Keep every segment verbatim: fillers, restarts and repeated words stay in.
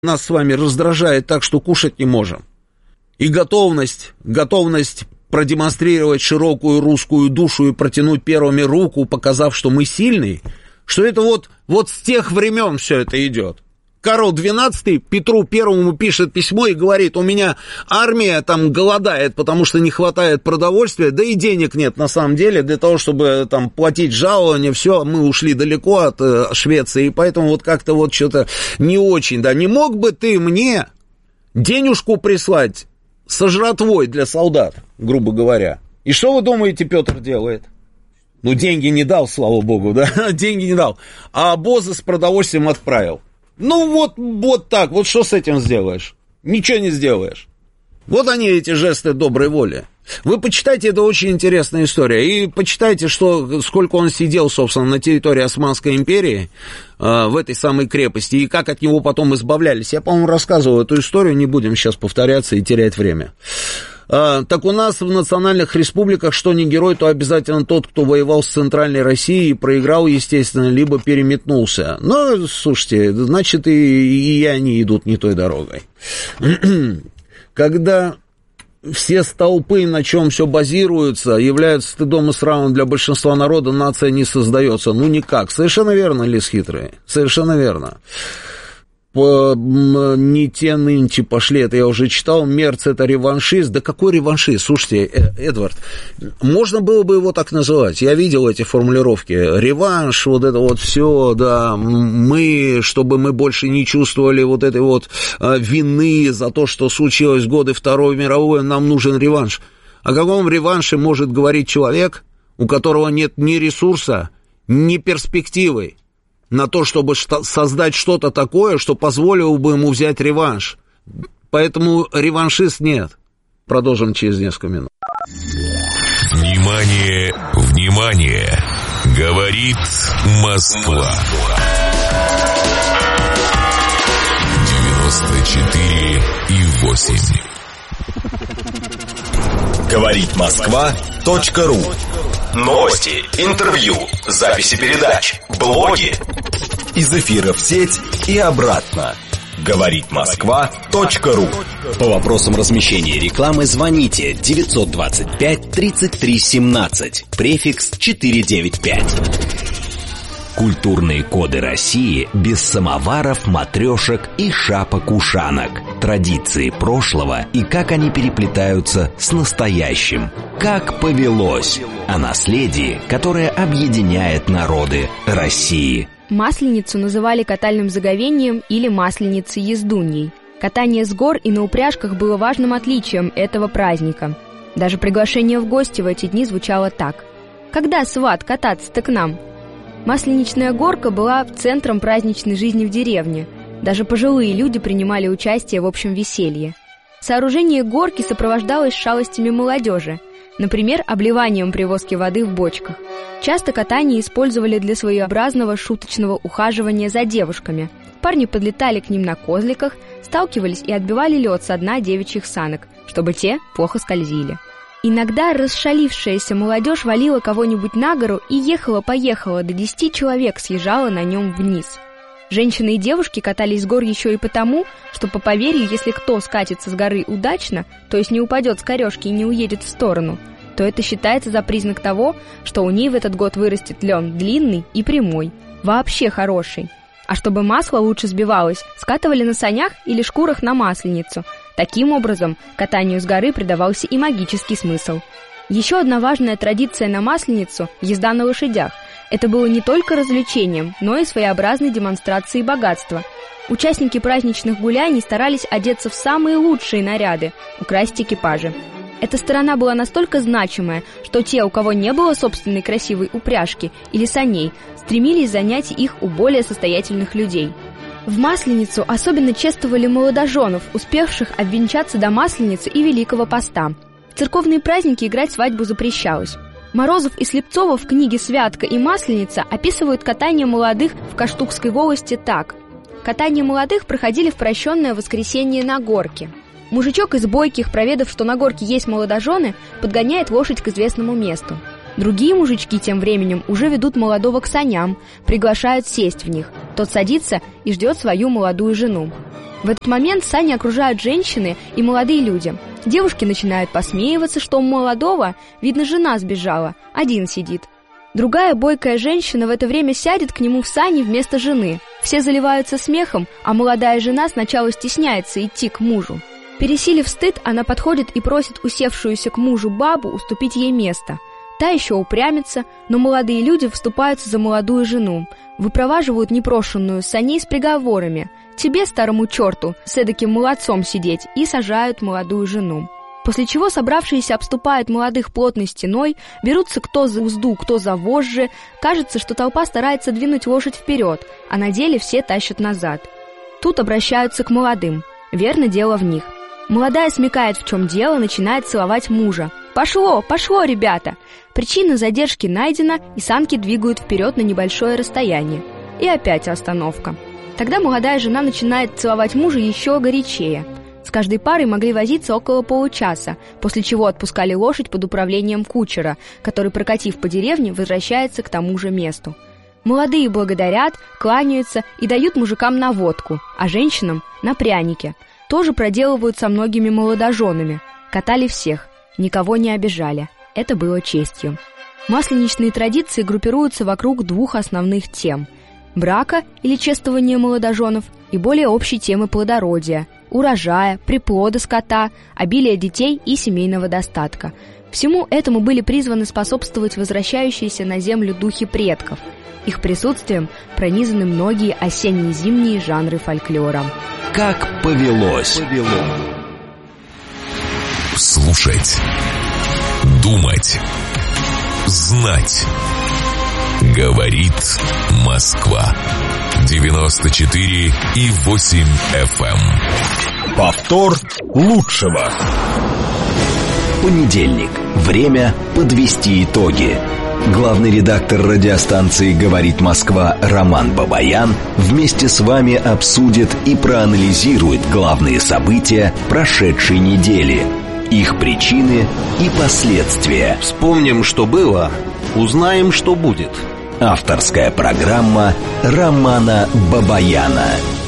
нас с вами раздражает так, что кушать не можем. И готовность, готовность продемонстрировать широкую русскую душу и протянуть первыми руку, показав, что мы сильные, что это вот, вот с тех времен все это идет. Карл двенадцатый Петру Первому пишет письмо и говорит: у меня армия там голодает, потому что не хватает продовольствия, да и денег нет на самом деле для того, чтобы там платить жалования, все, мы ушли далеко от э, Швеции, и поэтому вот как-то вот что-то не очень, да, не мог бы ты мне денежку прислать со жратвой для солдат, грубо говоря? И что вы думаете, Петр делает? Ну, деньги не дал, слава богу, да, деньги не дал, а обозы с продовольствием отправил. Ну, вот, вот так, вот что с этим сделаешь? Ничего не сделаешь. Вот они, эти жесты доброй воли. Вы почитайте, это очень интересная история. И почитайте, что, сколько он сидел, собственно, на территории Османской империи, э, в этой самой крепости, и как от него потом избавлялись. Я, по-моему, рассказывал эту историю, не будем сейчас повторяться и терять время. Так у нас в национальных республиках, что не герой, то обязательно тот, кто воевал с Центральной Россией и проиграл, естественно, либо переметнулся. Но, слушайте, значит, и, и они идут не той дорогой. Когда все столпы, на чем все базируется, являются стыдом и срамом для большинства народа, нация не создается. Ну, никак. Совершенно верно, лис хитрый. Совершенно верно. По, не те нынче пошли, это я уже читал. Мерц — это реваншист. Да какой реваншист? Слушайте, Эдвард, можно было бы его так называть. Я видел эти формулировки. Реванш, вот это вот все, да, мы, чтобы мы больше не чувствовали вот этой вот вины за то, что случилось в годы Второй мировой, нам нужен реванш. О каком реванше может говорить человек, у которого нет ни ресурса, ни перспективы на то, чтобы создать что-то такое, что позволило бы ему взять реванш? Поэтому реваншист нет. Продолжим через несколько минут. Внимание, внимание! Говорит Москва. девяносто четыре и восемь. Говорит Москва точка ру. Новости, интервью, записи передач, блоги. Из эфира в сеть и обратно. Говорит Москва точка ру. По вопросам размещения рекламы звоните девятьсот двадцать пять тридцать три семнадцать, префикс четыреста девяносто пять. Культурные коды России без самоваров, матрешек и шапок-ушанок. Традиции прошлого и как они переплетаются с настоящим. Как повелось. О наследии, которое объединяет народы России. Масленицу называли катальным заговением или масленицей-ездуньей. Катание с гор и на упряжках было важным отличием этого праздника. Даже приглашение в гости в эти дни звучало так: «Когда, сват, кататься-то к нам?» Масленичная горка была центром праздничной жизни в деревне. Даже пожилые люди принимали участие в общем веселье. Сооружение горки сопровождалось шалостями молодежи, например, обливанием при воске воды в бочках. Часто катание использовали для своеобразного шуточного ухаживания за девушками. Парни подлетали к ним на козликах, сталкивались и отбивали лед со дна девичьих санок, чтобы те плохо скользили. Иногда расшалившаяся молодежь валила кого-нибудь на гору и ехала-поехала, до десяти человек съезжала на нем вниз. Женщины и девушки катались с гор еще и потому, что, по поверью, если кто скатится с горы удачно, то есть не упадет с корежки и не уедет в сторону, то это считается за признак того, что у ней в этот год вырастет лен длинный и прямой, вообще хороший. А чтобы масло лучше сбивалось, скатывали на санях или шкурах на масленицу. Таким образом, катанию с горы придавался и магический смысл. Еще одна важная традиция на Масленицу – езда на лошадях. Это было не только развлечением, но и своеобразной демонстрацией богатства. Участники праздничных гуляний старались одеться в самые лучшие наряды, украсить экипажи. Эта сторона была настолько значимая, что те, у кого не было собственной красивой упряжки или саней, стремились занять их у более состоятельных людей. В Масленицу особенно чествовали молодоженов, успевших обвенчаться до Масленицы и Великого Поста. В церковные праздники играть свадьбу запрещалось. Морозов и Слепцова в книге «Святка» и «Масленица» описывают катание молодых в Каштукской волости так. Катание молодых проходили в прощенное воскресенье на горке. Мужичок из бойких, проведав, что на горке есть молодожены, подгоняет лошадь к известному месту. Другие мужички тем временем уже ведут молодого к саням, приглашают сесть в них. Тот садится и ждет свою молодую жену. В этот момент сани окружают женщины и молодые люди. Девушки начинают посмеиваться, что у молодого, видно, жена сбежала, один сидит. Другая бойкая женщина в это время сядет к нему в сани вместо жены. Все заливаются смехом, а молодая жена сначала стесняется идти к мужу. Пересилив стыд, она подходит и просит усевшуюся к мужу бабу уступить ей место. Та еще упрямится, но молодые люди вступаются за молодую жену, выпроваживают непрошенную с саней с приговорами: «Тебе, старому черту, с эдаким молодцом сидеть», и сажают молодую жену. После чего собравшиеся обступают молодых плотной стеной, берутся кто за узду, кто за вожжи. Кажется, что толпа старается двинуть лошадь вперед, а на деле все тащат назад. Тут обращаются к молодым. Верно, дело в них. Молодая смекает, в чем дело, начинает целовать мужа. «Пошло, пошло, ребята!» Причина задержки найдена, и санки двигают вперед на небольшое расстояние. И опять остановка. Тогда молодая жена начинает целовать мужа еще горячее. С каждой парой могли возиться около получаса, после чего отпускали лошадь под управлением кучера, который, прокатив по деревне, возвращается к тому же месту. Молодые благодарят, кланяются и дают мужикам на водку, а женщинам – на пряники. Тоже проделывают со многими молодоженами. Катали всех, никого не обижали. Это было честью. Масленичные традиции группируются вокруг двух основных тем – брака или чествования молодоженов и более общей темы плодородия, урожая, приплода скота, обилия детей и семейного достатка. Всему этому были призваны способствовать возвращающиеся на землю духи предков. Их присутствием пронизаны многие осенне-зимние жанры фольклора. Как повелось. Слушать, думать, знать. Говорит Москва. девяносто четыре и восемь эф эм. Повтор лучшего. Понедельник. Время подвести итоги. Главный редактор радиостанции «Говорит Москва» Роман Бабаян вместе с вами обсудит и проанализирует главные события прошедшей недели, их причины и последствия. Вспомним, что было, узнаем, что будет. Авторская программа Романа Бабаяна.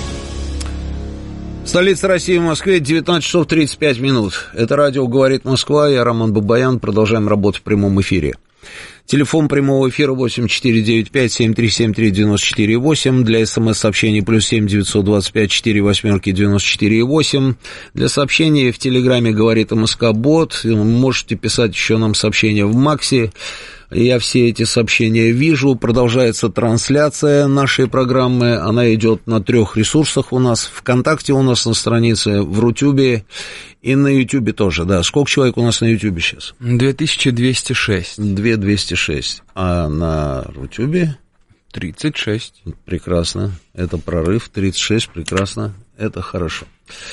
Столица России, в Москве, девятнадцать часов тридцать пять минут. Это радио «Говорит Москва», я Роман Бабаян. Продолжаем работу в прямом эфире. Телефон прямого эфира восемь четыре девять пять семь три семь три девяносто четыре восемь. Для смс-сообщений плюс семь девятьсот двадцать пять четыре восьмерки девяносто четыре восемь. Для сообщений в Телеграме «Говорит МСК-бот». Можете писать еще нам сообщения в Максе. Я все эти сообщения вижу. Продолжается трансляция нашей программы. Она идет на трех ресурсах у нас. ВКонтакте у нас на странице, в Рутюбе и на Ютубе тоже. Да, сколько человек у нас на Ютубе сейчас? две тысячи двести шесть. две тысячи двести шесть. А на Рутюбе? тридцать шесть. Прекрасно. Это прорыв. тридцать шесть. Прекрасно. Это хорошо.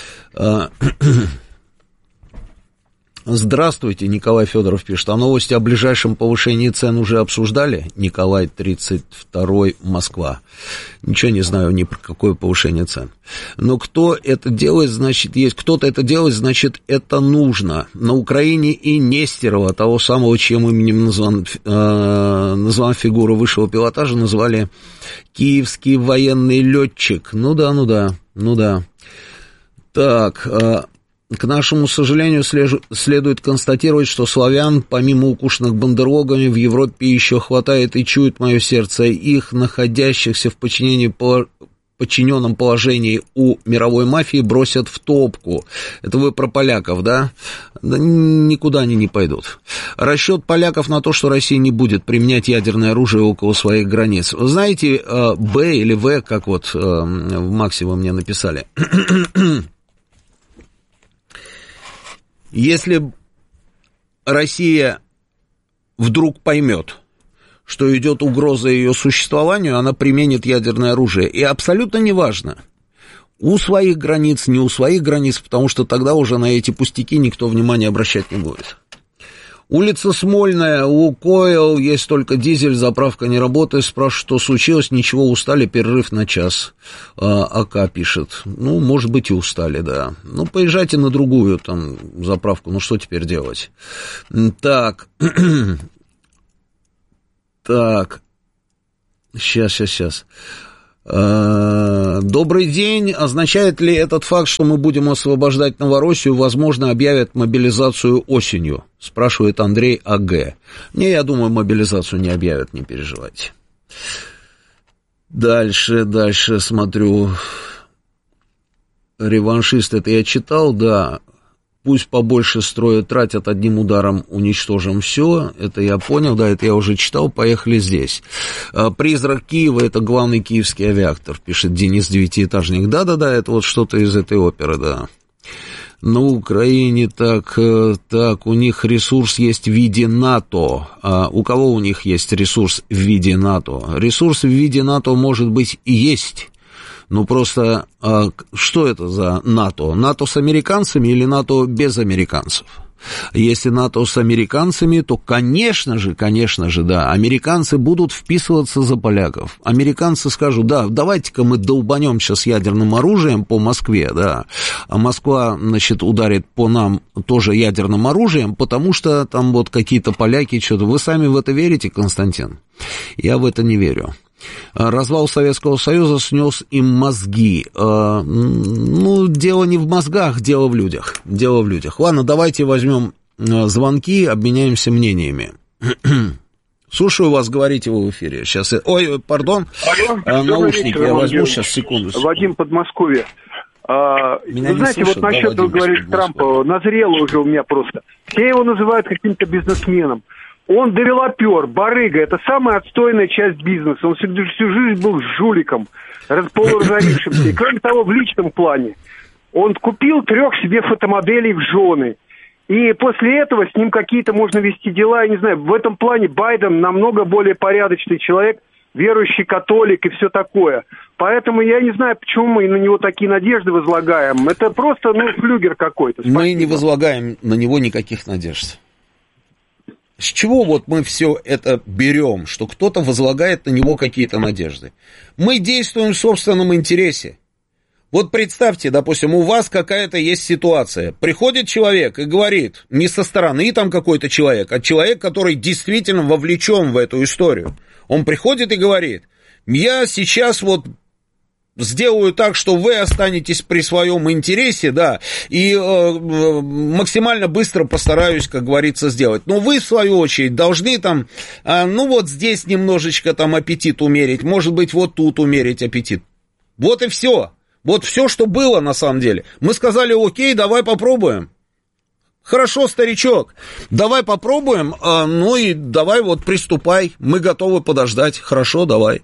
Здравствуйте, Николай Федоров пишет. А новости о ближайшем повышении цен уже обсуждали? Николай, тридцать второй, Москва. Ничего не знаю ни про какое повышение цен. Но кто это делает, значит, есть. Кто-то это делает, значит, это нужно. На Украине и Нестерова, того самого, чьим именем назван, э, назван фигура высшего пилотажа, назвали киевский военный летчик. Ну да, ну да, ну да. Так... Э, К нашему сожалению, следует констатировать, что славян, помимо укушенных бандерлогами, в Европе еще хватает, и чует мое сердце, их, находящихся в подчинении, подчиненном положении у мировой мафии, бросят в топку. Это вы про поляков, да? Да никуда они не пойдут. Расчет поляков на то, что Россия не будет применять ядерное оружие около своих границ. Вы знаете, Б или В, как вот в Максе вы мне написали... Если Россия вдруг поймет, что идет угроза ее существованию, она применит ядерное оружие. И абсолютно неважно, у своих границ, не у своих границ, потому что тогда уже на эти пустяки никто внимания обращать не будет. Улица Смольная, Лукойл, есть только дизель, заправка не работает. Спрашиваю, что случилось, ничего, устали, перерыв на час. АК пишет. Ну, может быть, и устали, да. Ну, поезжайте на другую там заправку, ну, что теперь делать? Так. Так. Сейчас, сейчас, сейчас. Добрый день. Означает ли этот факт, что мы будем освобождать Новороссию, возможно, объявят мобилизацию осенью? Спрашивает Андрей АГ. Не, я думаю, мобилизацию не объявят, не переживайте. Дальше, дальше смотрю. Реваншист, это я читал, да. Пусть побольше строят, тратят, одним ударом уничтожим все. Это я понял, да, это я уже читал. Поехали здесь. Призрак Киева — это главный киевский авиатор, пишет Денис Девятиэтажник. Да-да-да, это вот что-то из этой оперы, да. На Украине так, так, у них ресурс есть в виде НАТО. А у кого у них есть ресурс в виде НАТО? Ресурс в виде НАТО, может быть, и есть. Ну, просто, а, что это за НАТО? НАТО с американцами или НАТО без американцев? Если НАТО с американцами, то, конечно же, конечно же, да, американцы будут вписываться за поляков. Американцы скажут, да, давайте-ка мы долбанем сейчас ядерным оружием по Москве, да, а Москва, значит, ударит по нам тоже ядерным оружием, потому что там вот какие-то поляки что-то... Вы сами в это верите, Константин? Я в это не верю. Развал Советского Союза снес им мозги. Ну, дело не в мозгах, дело в людях. Дело в людях. Ладно, давайте возьмем звонки, обменяемся мнениями. Слушаю вас, говорите вы в эфире. Сейчас... Ой, пардон, Алло, наушники вечер, я возьму, сейчас, секунду. Вадим, Подмосковье. А, вы знаете, вот насчет, да, вы говорите, Трампа, назрело уже у меня просто. Все его называют каким-то бизнесменом. Он девелопер, барыга, это самая отстойная часть бизнеса. Он всю, всю жизнь был жуликом, полуразорившимся. И кроме того, в личном плане. Он купил трех себе фотомоделей в жены. И после этого с ним какие-то можно вести дела. Я не знаю, в этом плане Байден намного более порядочный человек, верующий католик и все такое. Поэтому я не знаю, почему мы на него такие надежды возлагаем. Это просто, ну, флюгер какой-то. Спасибо. Мы не возлагаем на него никаких надежд. С чего вот мы все это берем, что кто-то возлагает на него какие-то надежды? Мы действуем в собственном интересе. Вот представьте, допустим, у вас какая-то есть ситуация. Приходит человек и говорит, не со стороны там какой-то человек, а человек, который действительно вовлечен в эту историю. Он приходит и говорит, я сейчас вот... сделаю так, что вы останетесь при своем интересе, да, и э, максимально быстро постараюсь, как говорится, сделать. Но вы, в свою очередь, должны там, э, ну вот здесь немножечко там аппетит умерить, может быть, вот тут умерить аппетит. Вот и все. Вот все, что было на самом деле. Мы сказали, окей, давай попробуем. Хорошо, старичок, давай попробуем, э, ну и давай вот приступай, мы готовы подождать, хорошо, давай.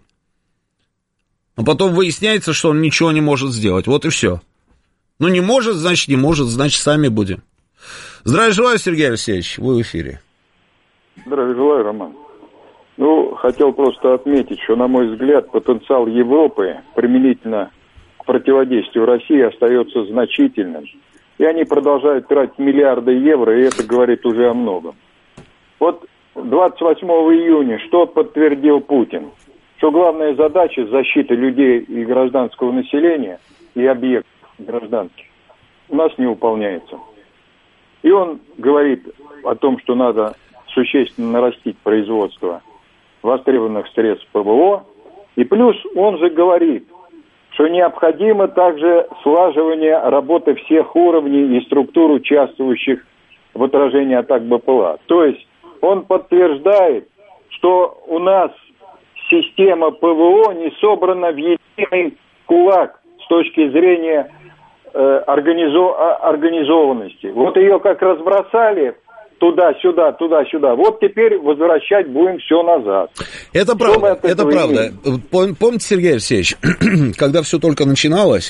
А потом выясняется, что он ничего не может сделать. Вот и все. Ну, не может, значит, не может, значит, сами будем. Здравия желаю, Сергей Алексеевич, вы в эфире. Здравия желаю, Роман. Ну, хотел просто отметить, что, на мой взгляд, потенциал Европы применительно к противодействию России остается значительным. И они продолжают тратить миллиарды евро, и это говорит уже о многом. Вот двадцать восьмого июня что подтвердил Путин? Что главная задача защиты людей и гражданского населения и объектов гражданских у нас не выполняется. И он говорит о том, что надо существенно нарастить производство востребованных средств ПВО. И плюс он же говорит, что необходимо также слаживание работы всех уровней и структур, участвующих в отражении атак БПЛА. То есть он подтверждает, что у нас система ПВО не собрана в единый кулак с точки зрения э, организо- организованности. Вот ее как разбросали туда-сюда, туда-сюда. Вот теперь возвращать будем все назад. Это что правда, это правда. Имеем? Помните, Сергей Алексеевич, когда все только начиналось...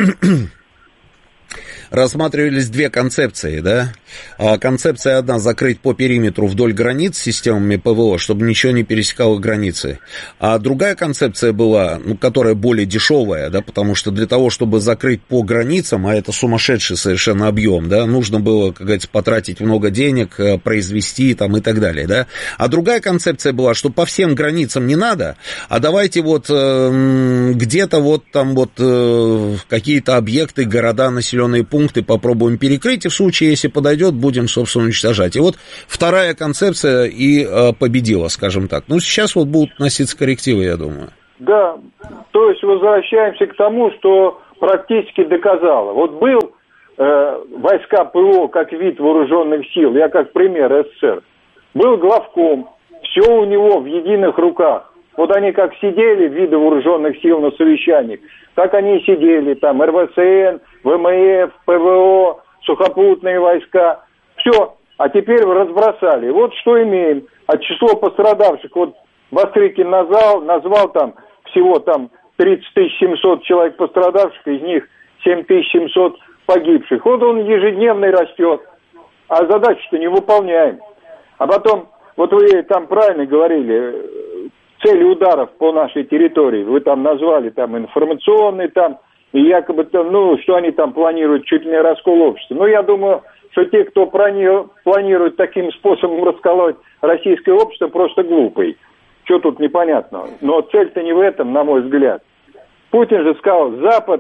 рассматривались две концепции, да. Концепция одна — закрыть по периметру вдоль границ системами ПВО, чтобы ничего не пересекало границы. А другая концепция была, ну, которая более дешевая, да, потому что для того, чтобы закрыть по границам, а это сумасшедший совершенно объем, да, нужно было, как говорится, потратить много денег, произвести там и так далее, да. А другая концепция была, что по всем границам не надо, а давайте вот э, где-то вот там вот э, какие-то объекты, города, населенные пункты пункты попробуем перекрыть, и в случае, если подойдет, будем, собственно, уничтожать. И вот вторая концепция и э, победила, скажем так. Ну, сейчас вот будут носиться коррективы, я думаю. Да, то есть возвращаемся к тому, что практически доказало. Вот был э, войска ПВО как вид вооруженных сил, я как пример СССР, был главком, все у него в единых руках. Вот они как сидели в виде вооруженных сил на совещаниях, так они и сидели, там эр вэ цэ эн, вэ эм эф, пэ вэ о, сухопутные войска, все, а теперь разбросали. Вот что имеем. А число пострадавших, вот Бастрыкин назвал, назвал там всего там тридцать тысяч семьсот человек пострадавших, из них семь тысяч семьсот погибших. Вот он ежедневно растет, а задачу-то не выполняем. А потом, вот вы там правильно говорили, цели ударов по нашей территории, вы там назвали там информационные там, и якобы там, ну, что они там планируют, чуть ли не раскол общества. Но я думаю, что те, кто планирует таким способом расколоть российское общество, просто глупый. Что тут непонятного? Но цель-то не в этом, на мой взгляд. Путин же сказал, Запад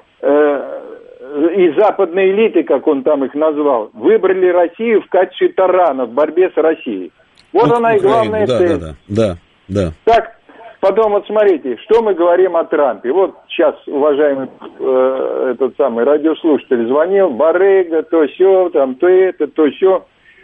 э, и западные элиты, как он там их назвал, выбрали Россию в качестве тарана в борьбе с Россией. Вот, вот она и главная да, цель. Да, да, да. Так, потом вот смотрите, что мы говорим о Трампе. Вот сейчас, уважаемый э, этот самый радиослушатель звонил, барыга, то сё, там, то это, то сё.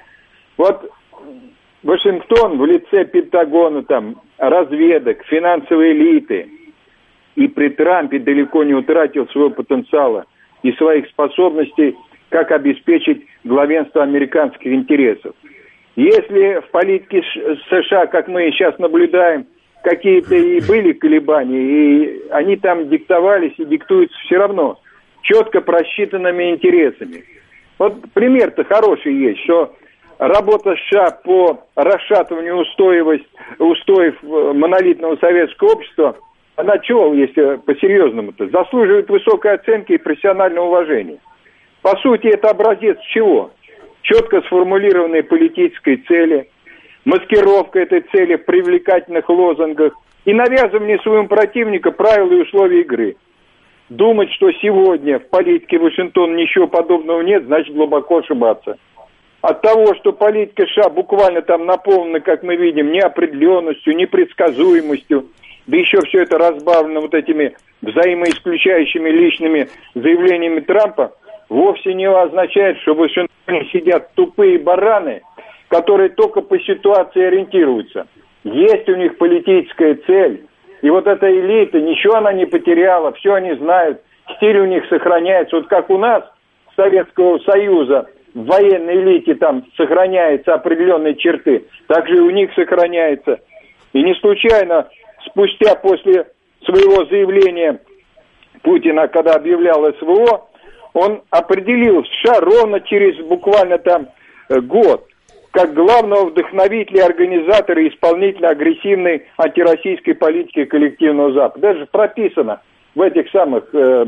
Вот Вашингтон в лице Пентагона, там, разведок, финансовой элиты и при Трампе далеко не утратил своего потенциала и своих способностей, как обеспечить главенство американских интересов. Если в политике США, как мы сейчас наблюдаем, какие-то и были колебания, и они там диктовались и диктуются все равно четко просчитанными интересами. Вот пример-то хороший есть, что работа США по расшатыванию устоевость, устоев монолитного советского общества, она чего, если по-серьезному-то, заслуживает высокой оценки и профессионального уважения. По сути, это образец чего? Четко сформулированные политические цели, маскировка этой цели в привлекательных лозунгах и навязывание своему противнику правил и условий игры. Думать, что сегодня в политике Вашингтона ничего подобного нет, значит глубоко ошибаться. От того, что политика США буквально там наполнена, как мы видим, неопределенностью, непредсказуемостью, да еще все это разбавлено вот этими взаимоисключающими личными заявлениями Трампа, вовсе не означает, что в Вашингтоне сидят тупые бараны, которые только по ситуации ориентируются. Есть у них политическая цель. И вот эта элита, ничего она не потеряла, все они знают, стиль у них сохраняется. Вот как у нас, Советского Союза, в военной элите там сохраняются определенные черты, так же и у них сохраняется. И не случайно, спустя после своего заявления Путина, когда объявлял эс вэ о, он определил США ровно через буквально там год как главного вдохновителя, организатора и исполнителя агрессивной антироссийской политики коллективного Запада. Даже прописано в этих самых э, э,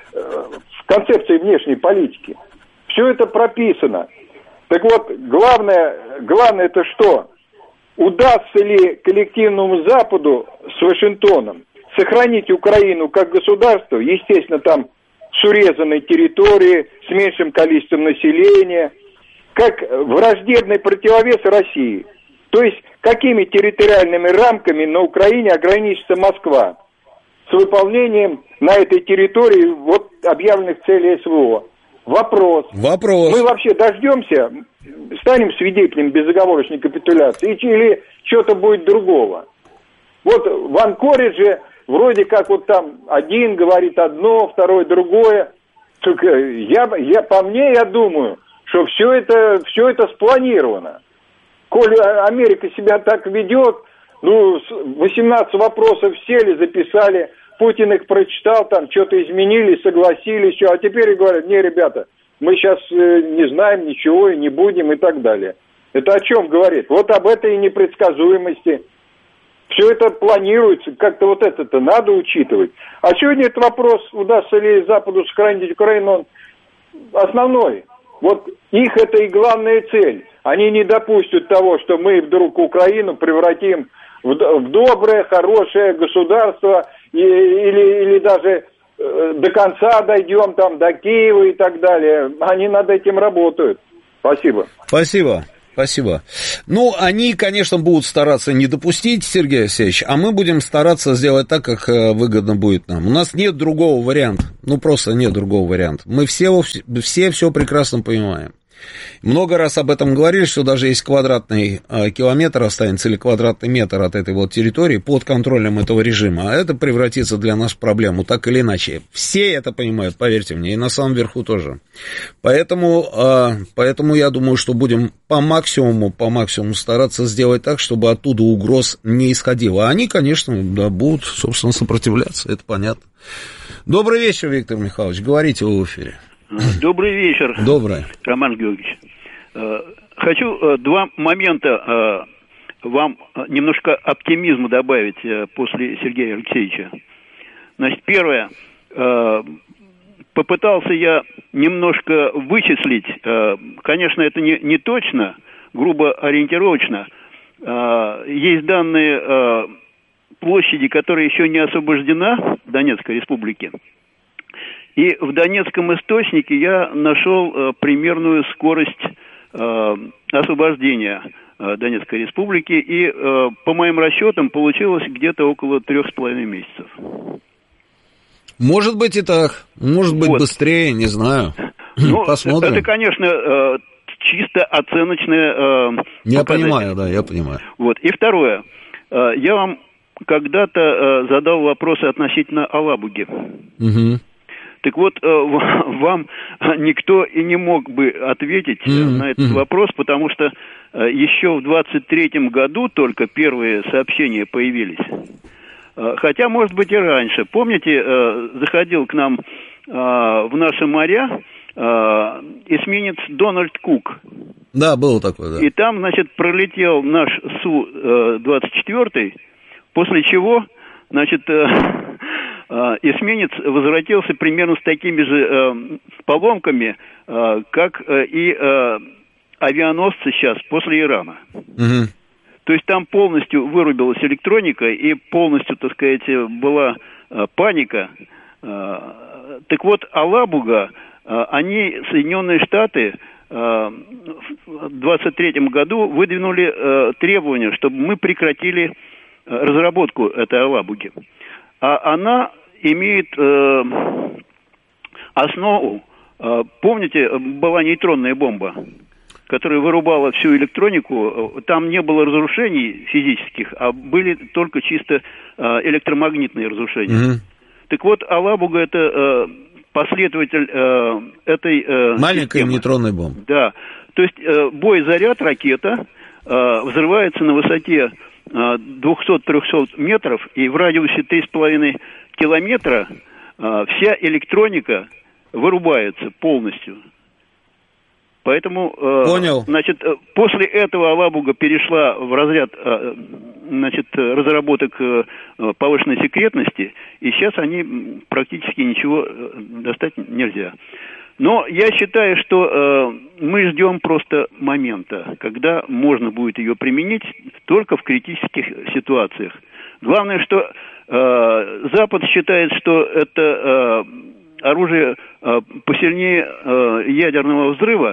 в концепции внешней политики. Все это прописано. Так вот, главное, главное это что? Удастся ли коллективному Западу с Вашингтоном сохранить Украину как государство, естественно, там с урезанной территорией, с меньшим количеством населения, как враждебный противовес России. То есть, какими территориальными рамками на Украине ограничится Москва с выполнением на этой территории вот объявленных целей эс вэ о. Вопрос. Вопрос. Мы вообще дождемся, станем свидетелем безоговорочной капитуляции или что-то будет другого? Вот в Анкоридже вроде как вот там один говорит одно, второй другое. Только я, я, по мне, я думаю, что все это, все это спланировано. Коль Америка себя так ведет, ну, восемнадцать вопросов сели, записали, Путин их прочитал, там что-то изменили, согласились, все, а теперь говорят, не, ребята, мы сейчас э, не знаем ничего и не будем и так далее. Это о чем говорит? Вот об этой непредсказуемости. Все это планируется, как-то вот это-то надо учитывать. А сегодня этот вопрос, удастся ли Западу сохранить Украину, он основной. Вот их это и главная цель. Они не допустят того, что мы вдруг Украину превратим в, в доброе, хорошее государство, и, или, или даже э, до конца дойдем, там, до Киева и так далее. Они над этим работают. Спасибо. Спасибо. спасибо. Ну, они, конечно, будут стараться не допустить, Сергей Алексеевич, а мы будем стараться сделать так, как выгодно будет нам. У нас нет другого варианта, ну, просто нет другого варианта. Мы все все, все прекрасно понимаем. Много раз об этом говорили, что даже если квадратный э, километр останется или квадратный метр от этой вот территории под контролем этого режима, а это превратится для нас в проблему, так или иначе. Все это понимают, поверьте мне, и на самом верху тоже. Поэтому, э, поэтому я думаю, что будем по максимуму, по максимуму стараться сделать так, чтобы оттуда угроз не исходило. А они, конечно, да, будут, собственно, сопротивляться, это понятно. Добрый вечер, Виктор Михайлович, говорите вы в эфире. Добрый вечер. Добрый. Роман Георгиевич. Хочу два момента вам немножко оптимизма добавить после Сергея Алексеевича. Значит, первое. Попытался я немножко вычислить, конечно, это не, не точно, грубо ориентировочно. Есть данные площади, которая еще не освобождена в Донецкой республике. И в Донецком источнике я нашел э, примерную скорость э, освобождения э, Донецкой республики, и э, по моим расчетам получилось где-то около трех с половиной месяцев. Может быть и так, может быть вот. Быстрее, не знаю. Ну, посмотрим. Это, конечно, э, чисто оценочное. Э, я понимаю, да, я понимаю. Вот. И второе. Э, я вам когда-то э, задал вопросы относительно Алабуги. Угу. Так вот, вам никто и не мог бы ответить mm-hmm. на этот mm-hmm. вопрос, потому что еще в двадцать третьем году только первые сообщения появились. Хотя, может быть, и раньше. Помните, заходил к нам в наши моря эсминец Дональд Кук. Да, было такое, да. И там, значит, пролетел наш Су двадцать четыре, после чего, значит... эсминец возвратился примерно с такими же э, поломками, э, как э, и э, авианосцы сейчас после Ирана. Угу. То есть там полностью вырубилась электроника и полностью, так сказать, была э, паника. Э, так вот, Алабуга, э, они, Соединенные Штаты, э, в двадцать третьем году выдвинули э, требования, чтобы мы прекратили э, разработку этой Алабуги. А она имеет э, основу, э, помните, была нейтронная бомба, которая вырубала всю электронику, там не было разрушений физических, а были только чисто э, электромагнитные разрушения. Mm-hmm. Так вот, Алабуга это э, последователь э, этой э, маленькой системы. Нейтронной бомбы. Да, то есть э, бой-заряд, ракета э, взрывается на высоте двести-триста метров, и в радиусе три с половиной километра э, вся электроника вырубается полностью. Поэтому, э, Понял. значит, после этого Алабуга перешла в разряд, э, значит, разработок э, повышенной секретности, и сейчас они практически ничего достать нельзя. Но я считаю, что э, мы ждем просто момента, когда можно будет ее применить только в критических ситуациях. Главное, что э, Запад считает, что это э, оружие э, посильнее э, ядерного взрыва,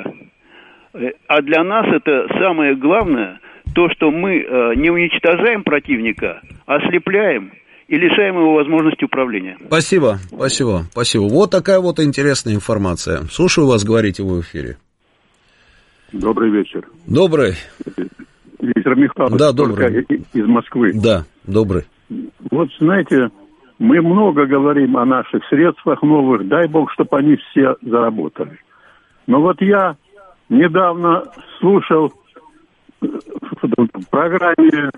а для нас это самое главное, то, что мы э, не уничтожаем противника, а ослепляем и лишаем его возможности управления. Спасибо, спасибо, спасибо. Вот такая вот интересная информация. Слушаю вас, говорите вы в эфире. Добрый вечер. Добрый. Виктор Михайлович, да, добрый. Из Москвы. Да, добрый. Вот, знаете, мы много говорим о наших средствах новых, дай бог, чтобы они все заработали. Но вот я недавно слушал в программе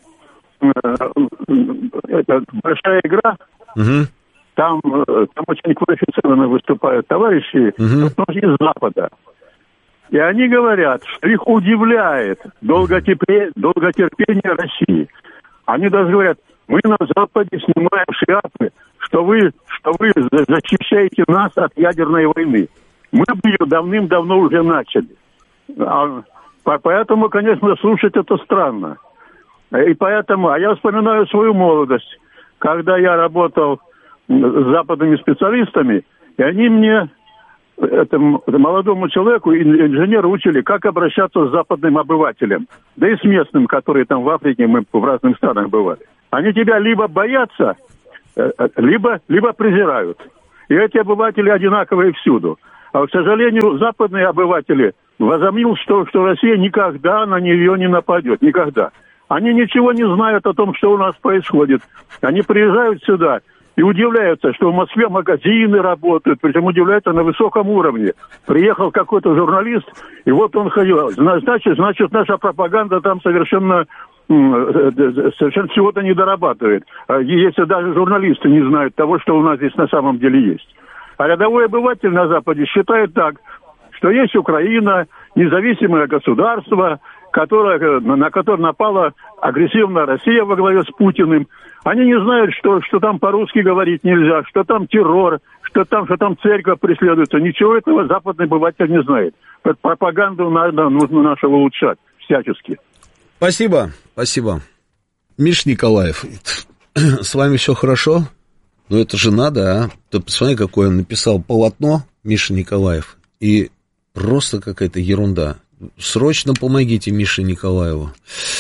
это большая игра. Угу. Там, там очень квалифицированно выступают товарищи угу. из Запада. И они говорят, что их удивляет долготерпение, долготерпение России. Они даже говорят, мы на Западе снимаем шляпы, что вы, что вы защищаете нас от ядерной войны. Мы бы ее давным-давно уже начали. А, поэтому, конечно, слушать это странно. И поэтому, а я вспоминаю свою молодость, когда я работал с западными специалистами, и они мне этому молодому человеку инженеры учили, как обращаться с западным обывателем, да и с местным, которые там в Африке, мы в разных странах бывали. Они тебя либо боятся, либо, либо презирают. И эти обыватели одинаковые всюду. А, к сожалению, западные обыватели возомнил, что, что Россия никогда на нее не нападет. Никогда. Они ничего не знают о том, что у нас происходит. Они приезжают сюда и удивляются, что в Москве магазины работают, причем удивляются на высоком уровне. Приехал какой-то журналист, и вот он ходил. Значит, значит, наша пропаганда там совершенно, совершенно чего-то не дорабатывает. Если даже журналисты не знают того, что у нас здесь на самом деле есть. А рядовой обыватель на Западе считает так, что есть Украина, независимое государство, которое, на которое напала агрессивная Россия во главе с Путиным. Они не знают, что, что там по-русски говорить нельзя, что там террор, что там, что там церковь преследуется. Ничего этого западный обыватель не знает. Пропаганду надо, нужно нашего улучшать всячески. Спасибо, спасибо. Миш Николаев, с вами все хорошо? Ну это же надо, а? Ты посмотри, какое он написал полотно, Миша Николаев, и просто какая-то ерунда. Срочно помогите Мише Николаеву.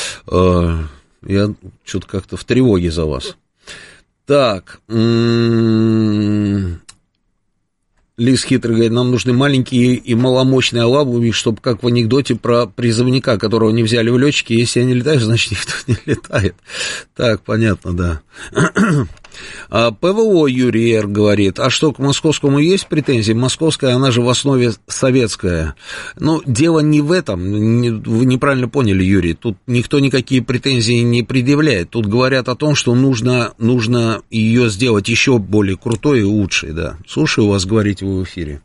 Я что-то как-то в тревоге за вас. Так. Лис хитрый говорит, нам нужны маленькие и маломощные алабуми, чтобы как в анекдоте про призывника, которого не взяли в летчики. Если я не летаю, значит никто не летает. Так, понятно, да. А ПВО Юрий Р. говорит, а что, к московскому есть претензии? Московская, она же в основе советская. Ну, дело не в этом, вы неправильно поняли, Юрий, тут никто никакие претензии не предъявляет. Тут говорят о том, что нужно, нужно ее сделать еще более крутой и лучшей, да. Слушаю вас, говорите вы в эфире.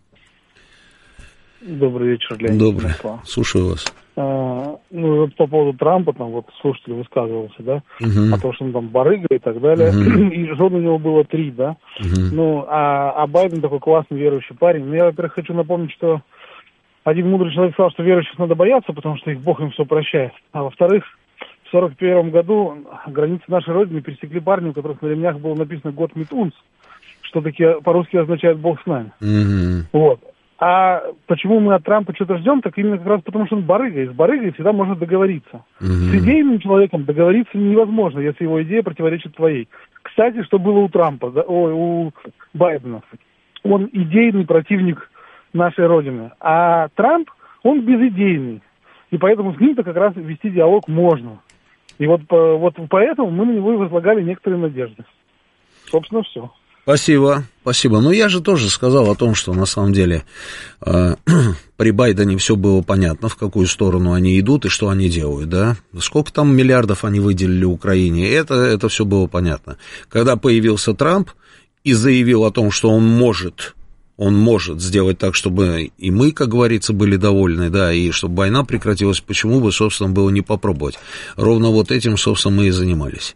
Добрый вечер, Леонид. Добрый, слушаю вас. А, ну, вот по поводу Трампа, там вот слушатель высказывался, да, uh-huh. о том, что он там барыга и так далее, uh-huh. и жен у него было три, да, uh-huh. ну, а, а Байден такой классный верующий парень. Ну, я, во-первых, хочу напомнить, что один мудрый человек сказал, что верующих надо бояться, потому что их Бог им все прощает, а во-вторых, в сорок первом году границы нашей Родины пересекли парни, у которых на ремнях было написано «Год Митунс», что таки по-русски означает «Бог с нами», uh-huh. вот. А почему мы от Трампа что-то ждем, так именно как раз потому, что он барыга. И с барыгой всегда можно договориться. Mm-hmm. С идейным человеком договориться невозможно, если его идея противоречит твоей. Кстати, что было у Трампа, да, ой, у Байдена. Он идейный противник нашей Родины. А Трамп, он безидейный. И поэтому с ним-то как раз вести диалог можно. И вот, вот поэтому мы на него и возлагали некоторые надежды. Собственно, все. Спасибо, спасибо. Ну, я же тоже сказал о том, что на самом деле э, при Байдене все было понятно, в какую сторону они идут и что они делают, да. Сколько там миллиардов они выделили Украине, это, это все было понятно. Когда появился Трамп и заявил о том, что он может, он может сделать так, чтобы и мы, как говорится, были довольны, да, и чтобы война прекратилась, почему бы, собственно, было не попробовать. Ровно вот этим, собственно, мы и занимались.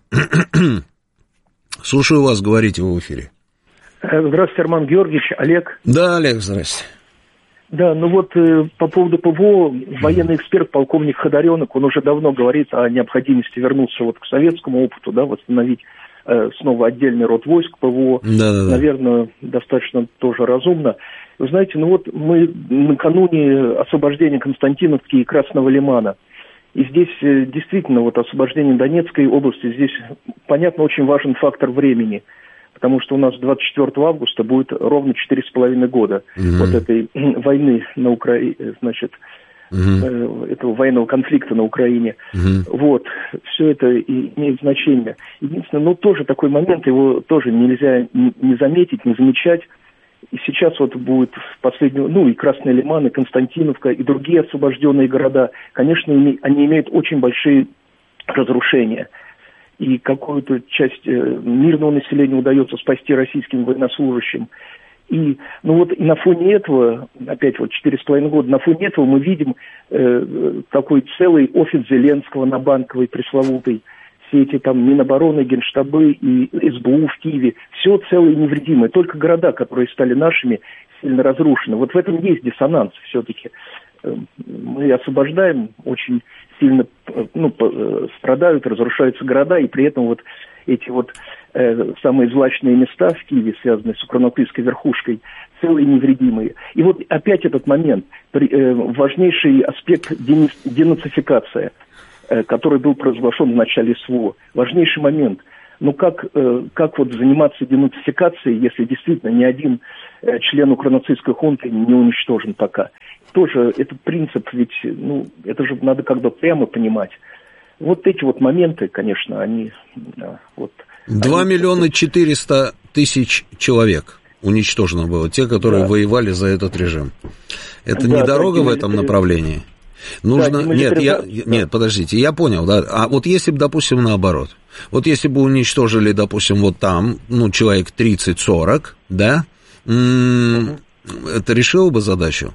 Слушаю вас, говорите вы в эфире. Здравствуйте, Роман Георгиевич, Олег. Да, Олег, здрасте. Да, ну вот э, по поводу ПВО, военный эксперт, полковник Ходоренок, он уже давно говорит о необходимости вернуться вот к советскому опыту, да, восстановить э, снова отдельный род войск ПВО. Да, да, да. Наверное, достаточно тоже разумно. Вы знаете, ну вот мы накануне освобождения Константиновки и Красного Лимана. И здесь э, действительно вот освобождение Донецкой области, здесь, понятно, очень важен фактор времени. Потому что у нас двадцать четвёртого августа будет ровно четыре с половиной года mm-hmm. вот этой войны на Украине, значит, mm-hmm. э, этого военного конфликта на Украине. Mm-hmm. Вот, все это и имеет значение. Единственное, ну, тоже такой момент, его тоже нельзя не заметить, не замечать. И сейчас вот будет последний, ну, и Красный Лиман, и Константиновка, и другие освобожденные города, конечно, они имеют очень большие разрушения. И какую-то часть э, мирного населения удается спасти российским военнослужащим. И, ну вот, и на фоне этого, опять вот четыре с половиной года, на фоне этого мы видим э, такой целый офис Зеленского на Банковой пресловутой, все эти там Минобороны, Генштабы и СБУ в Киеве, все целое и невредимое. Только города, которые стали нашими, сильно разрушены. Вот в этом есть диссонанс все-таки. Мы освобождаем, очень сильно ну, страдают, разрушаются города, и при этом вот эти вот э, самые злачные места в Киеве, связанные с укронопильской верхушкой, целые и невредимые. И вот опять этот момент, важнейший аспект денацификация, который был провозглашен в начале СВО. Важнейший момент. Ну как, как вот заниматься денацификацией, если действительно ни один член укронацистской хунты не уничтожен пока? Тоже этот принцип, ведь, ну, это же надо как бы прямо понимать. Вот эти вот моменты, конечно, они... Вот, два миллиона четыреста тысяч человек уничтожено было, те, которые да. воевали за этот режим. Это да, не дорога да, в этом направлении? Нужно... Да, нет, я... да. нет, подождите, я понял, да. А вот если бы, допустим, наоборот, вот если бы уничтожили, допустим, вот там, ну, человек тридцать-сорок, да, м- угу. это решило бы задачу?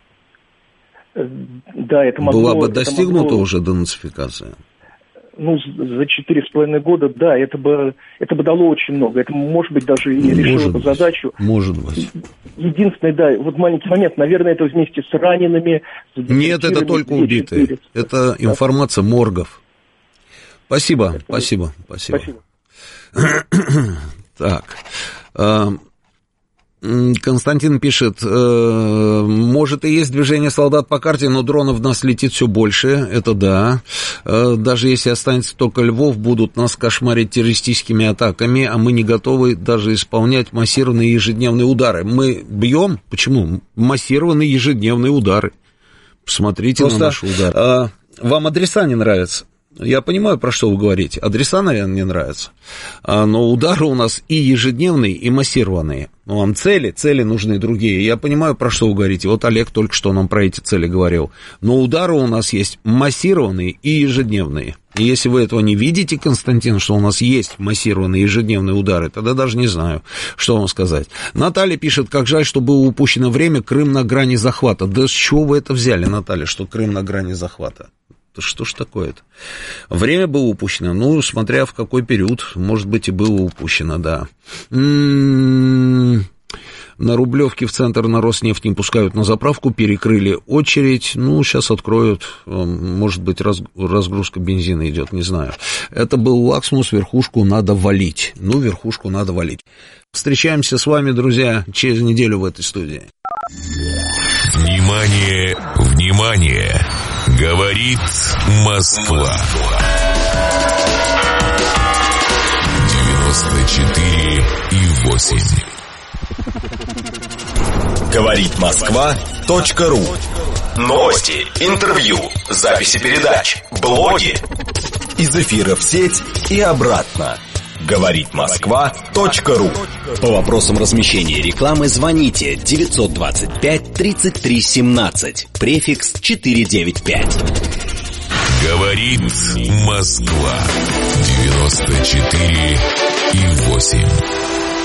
Да, это могло... Была бы достигнута могло... уже денацификация? Ну, за четыре с половиной года, да, это бы, это бы дало очень много. Это, может быть, даже и решило может бы быть, задачу. Может быть. Единственное, да, вот маленький момент, наверное, это вместе с ранеными... С Нет, это только убитые. Это да. информация моргов. Спасибо, это... спасибо, спасибо. Спасибо. Так... Константин пишет, может и есть движение солдат по карте, но дронов в нас летит все больше, это да. Даже если останется только Львов, будут нас кошмарить террористическими атаками, а мы не готовы даже исполнять массированные ежедневные удары. Мы бьем, почему? Массированные ежедневные удары. Посмотрите Просто, на наши удары. А, вам адреса не нравятся? Я понимаю, про что вы говорите. Адреса, наверное, не нравятся. А, но удары у нас и ежедневные, и массированные. Ну, вам цели, цели нужны другие. Я понимаю, про что вы говорите. Вот Олег только что нам про эти цели говорил. Но удары у нас есть массированные и ежедневные. И если вы этого не видите, Константин, что у нас есть массированные ежедневные удары, тогда даже не знаю, что вам сказать. Наталья пишет, как жаль, что было упущено время, Крым на грани захвата. Да с чего вы это взяли, Наталья, что Крым на грани захвата? Что ж такое-то? Время было упущено, ну, смотря в какой период, может быть, и было упущено, да. М-м-м, на Рублевке в центр на Роснефть не пускают на заправку, перекрыли очередь, ну, сейчас откроют, может быть, раз, разгрузка бензина идет, не знаю. Это был Лаксмус, верхушку надо валить, ну, верхушку надо валить. Встречаемся с вами, друзья, через неделю в этой студии. Внимание, внимание! Говорит Москва. девяносто четыре и восемь. Говорит Москва. .ру. Новости, интервью, записи передач, блоги. Из эфира в сеть и обратно. Говорит Москва. .ру. По вопросам размещения рекламы звоните девятьсот двадцать пять тридцать три семнадцать, префикс четыреста девяносто пять. Говорит Москва. девяносто четыре и восемь.